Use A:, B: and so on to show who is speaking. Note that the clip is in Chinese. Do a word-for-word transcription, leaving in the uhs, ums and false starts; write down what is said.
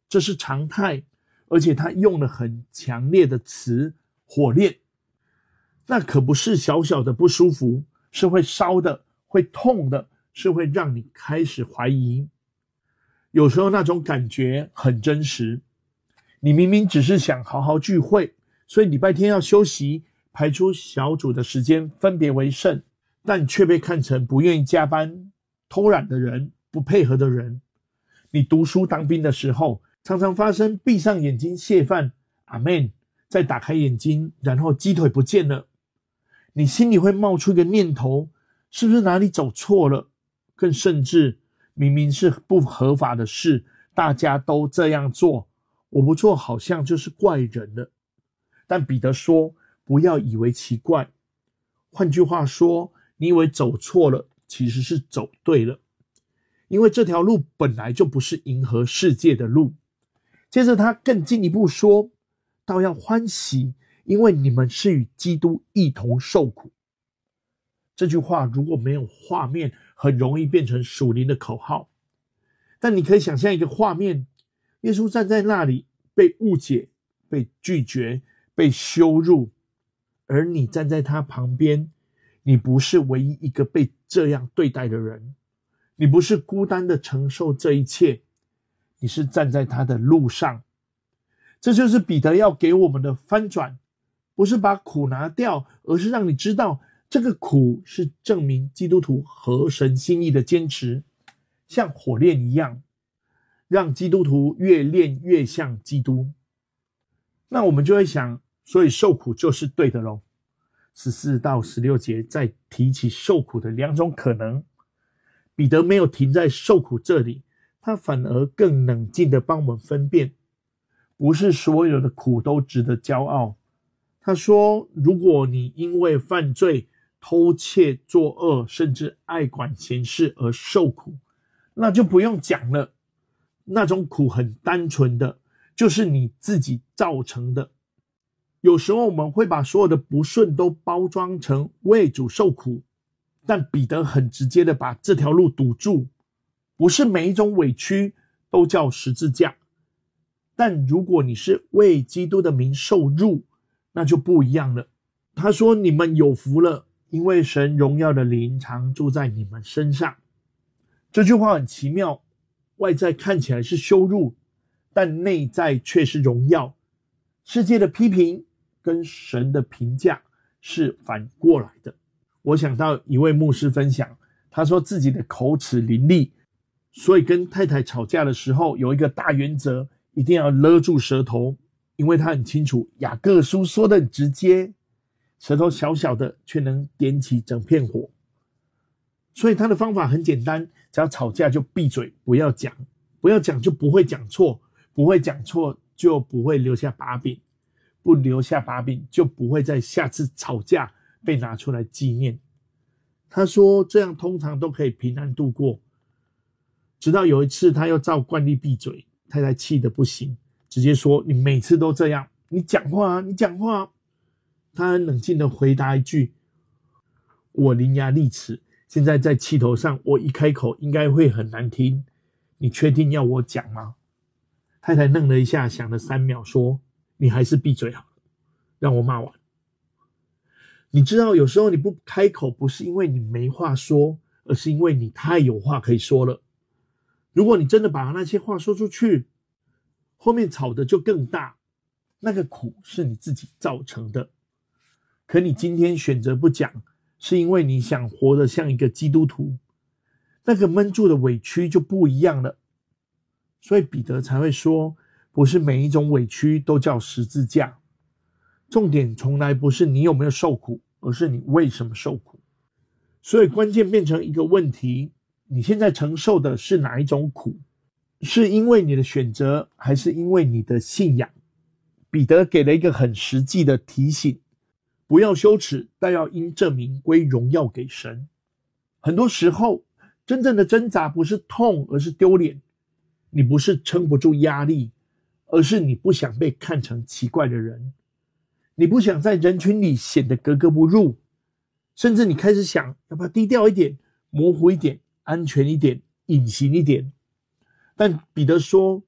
A: 这是常态，而且他用了很强烈的词，火炼。那可不是小小的不舒服，是会烧的，会痛的，是会让你开始怀疑。有时候那种感觉很真实，你明明只是想好好聚会，所以礼拜天要休息，排出小组的时间分别为圣，但却被看成不愿意加班、偷懒的人，不配合的人。你读书当兵的时候，常常发生闭上眼睛谢饭，阿们，再打开眼睛，然后鸡腿不见了。你心里会冒出一个念头，是不是哪里走错了？更甚至明明是不合法的事，大家都这样做，我不做好像就是怪人了。但彼得说，不要以为奇怪。换句话说，你以为走错了，其实是走对了。因为这条路本来就不是迎合世界的路。接着他更进一步说，倒要欢喜，因为你们是与基督一同受苦。这句话如果没有画面，很容易变成属灵的口号。但你可以想象一个画面，耶稣站在那里，被误解，被拒绝，被羞辱，而你站在他旁边，你不是唯一一个被这样对待的人，你不是孤单的承受这一切，你是站在他的路上。这就是彼得要给我们的翻转，不是把苦拿掉，而是让你知道这个苦是证明基督徒合神心意的坚持，像火炼一样，让基督徒越炼越像基督。那我们就会想，所以受苦就是对的咯。十四到十六节再提起受苦的两种可能，彼得没有停在受苦这里，他反而更冷静地帮我们分辨，不是所有的苦都值得骄傲。他说，如果你因为犯罪、偷窃、作恶，甚至爱管闲事而受苦，那就不用讲了。那种苦很单纯的，就是你自己造成的。有时候我们会把所有的不顺都包装成为主受苦，但彼得很直接的把这条路堵住，不是每一种委屈都叫十字架。但如果你是为基督的名受辱，那就不一样了。他说，你们有福了，因为神荣耀的灵常住在你们身上。这句话很奇妙，外在看起来是羞辱，但内在却是荣耀。世界的批评跟神的评价是反过来的。我想到一位牧师分享，他说自己的口齿伶俐，所以跟太太吵架的时候有一个大原则，一定要勒住舌头，因为他很清楚雅各书说的很直接，舌头小小的却能点起整片火。所以他的方法很简单，只要吵架就闭嘴，不要讲，不要讲就不会讲错，不会讲错就不会留下把柄，不留下把柄就不会在下次吵架被拿出来纪念。他说这样通常都可以平安度过。直到有一次他又照惯例闭嘴，太太气得不行，直接说，你每次都这样，你讲话啊，你讲话啊。他很冷静地回答一句，我伶牙俐齿，现在在气头上，我一开口应该会很难听，你确定要我讲吗？太太愣了一下，想了三秒，说，你还是闭嘴好了，让我骂完。你知道有时候你不开口，不是因为你没话说，而是因为你太有话可以说了。如果你真的把那些话说出去，后面吵的就更大，那个苦是你自己造成的。可你今天选择不讲，是因为你想活得像一个基督徒，那个闷住的委屈就不一样了。所以彼得才会说，不是每一种委屈都叫十字架。重点从来不是你有没有受苦，而是你为什么受苦。所以关键变成一个问题，你现在承受的是哪一种苦？是因为你的选择，还是因为你的信仰？彼得给了一个很实际的提醒，不要羞耻，但要因这名归荣耀给神。很多时候真正的挣扎不是痛，而是丢脸。你不是撑不住压力，而是你不想被看成奇怪的人，你不想在人群里显得格格不入，甚至你开始想要不要低调一点，模糊一点，安全一点，隐形一点。但彼得说，